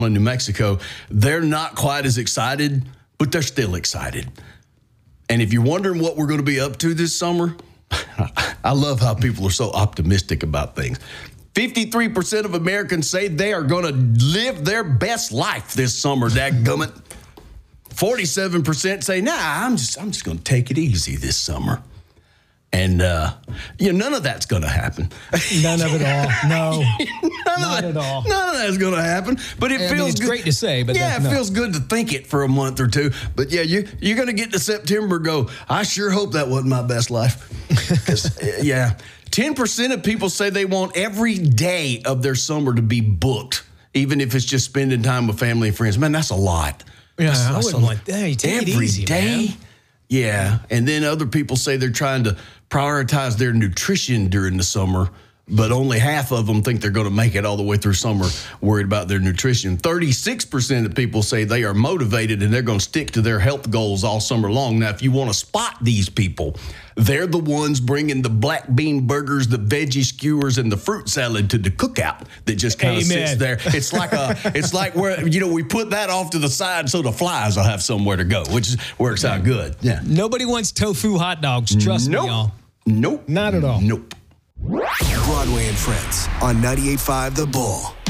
in New Mexico, they're not quite as excited, but they're still excited. And if you're wondering what we're going to be up to this summer, I love how people are so optimistic about things. 53% of Americans say they are going to live their best life this summer, dadgummit. 47% say, I'm just going to take it easy this summer. And, none of that's going to happen. None of it all. No, not at all. None of that's going to happen. But it feels it's good. great to say, but it feels good to think it for a month or two. But, you're going to get to September and go, I sure hope that wasn't my best life. 10% of people say they want every day of their summer to be booked, even if it's just spending time with family and friends. Man, that's a lot. Yeah, I wouldn't want that. You take every it easy, day. Man. Yeah, and then other people say they're trying to prioritize their nutrition during the summer, but only half of them think they're going to make it all the way through summer worried about their nutrition. 36% of people say they are motivated and they're going to stick to their health goals all summer long. Now, if you want to spot these people, they're the ones bringing the black bean burgers, the veggie skewers, and the fruit salad to the cookout that just kind of sits there. It's like where, we put that off to the side so the flies will have somewhere to go, which works out good. Yeah. Nobody wants tofu hot dogs. Trust me, y'all. Nope. Not at all. Nope. Broadway and Friends on 98.5 The Bull.